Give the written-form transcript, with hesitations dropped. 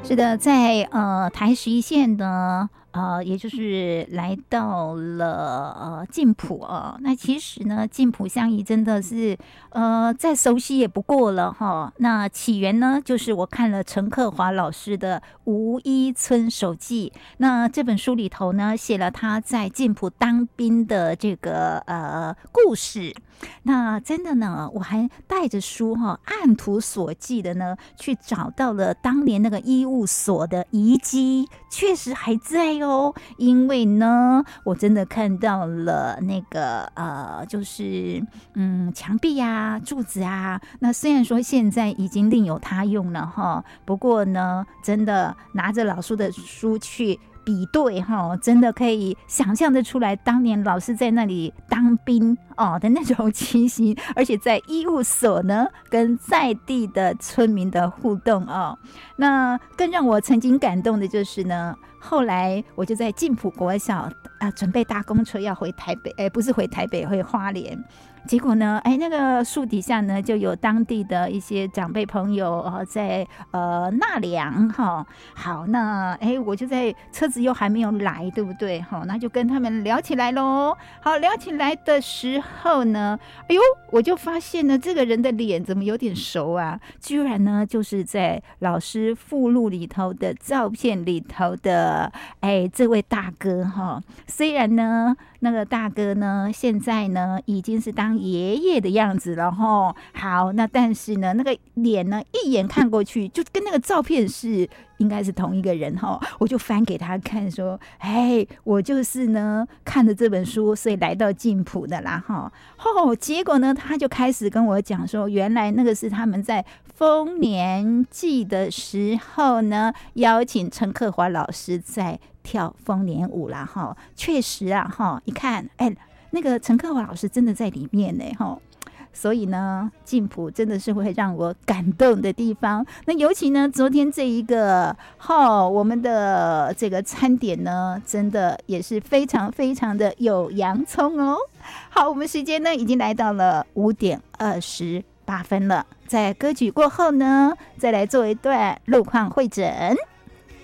是的，在台11线呢，也就是来到了晋普哦。那其实呢，晋普相宜真的是再熟悉也不过了哈。那起源呢，就是我看了陈克华老师的《吴一村手记》，那这本书里头呢，写了他在晋普当兵的这个故事。那真的呢，我还带着书按图索骥的呢，去找到了当年那个医务所的遗迹，确实还在哦。因为呢，我真的看到了那个就是墙壁啊、柱子啊。那虽然说现在已经另有他用了哈，不过呢，真的拿着老书的书去比对哈，真的可以想象得出来，当年老师在那里当兵的那种情形，而且在医务所呢，跟在地的村民的互动哦。那更让我曾经感动的就是呢，后来我就在晋普国小准备搭公车要回台北，不是回台北，回花莲。结果呢，那个树底下呢，就有当地的一些长辈朋友在纳凉哈。好，那我就在车子又还没有来，对不对？好，那就跟他们聊起来咯。好，聊起来的时候呢，我就发现呢，这个人的脸怎么有点熟啊？居然呢，就是在老师附录里头的照片里头的这位大哥哈。虽然呢，那个大哥呢，现在呢已经是当爷爷的样子了哈。好，那但是呢，那个脸呢，一眼看过去就跟那个照片是应该是同一个人哈。我就翻给他看说，我就是呢看了这本书，所以来到晋普的啦哈。结果呢，他就开始跟我讲说，原来那个是他们在丰年祭的时候呢，邀请陈克华老师在跳丰年舞啦哈。确实啊哈，一看那个陈克华老师真的在里面呢哈。所以呢，晋普真的是会让我感动的地方。那尤其呢，昨天这一个我们的这个餐点呢，真的也是非常非常的有洋葱哦。好，我们时间呢已经来到了5点28分了。在歌曲过后呢，再来做一段路况会诊。